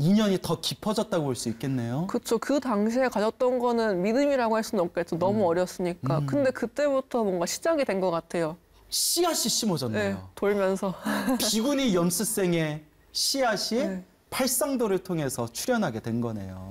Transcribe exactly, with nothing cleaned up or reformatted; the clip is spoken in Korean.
인연이 더 깊어졌다고 볼 수 있겠네요. 그렇죠. 그 당시에 가졌던 거는 믿음이라고 할 수는 없겠죠. 너무 음. 어렸으니까. 음. 근데 그때부터 뭔가 시작이 된 것 같아요. 씨앗이 심어졌네요. 네, 돌면서. 비구니 연습생의 씨앗이 네. 팔상도를 통해서 출현하게 된 거네요.